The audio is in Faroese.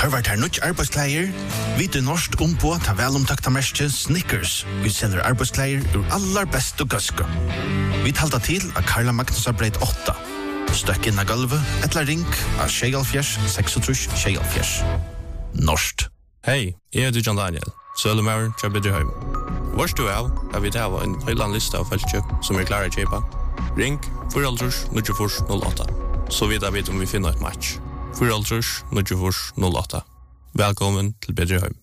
Tørvart her nødt arbeidskleier. Vi til norsk ombå ta velomtakta merke Snickers. Vi selger arbeidskleier ur allar best og gøske. Vi talta til av Karla Magnus Breit 8. Støkk inn av gulvet, etla ring av Sjegalfjers, 36 Norskt. Hei, jeg heter John Daniel, Sølumauren til Bedreheim. Vårst du av, har vi til en høyland liste av feltkjøp som klare å kjøpe. Ring 4-0-08, så vidt jeg vet om vi finner et match. 4-0-08. Velkommen til Bedreheim.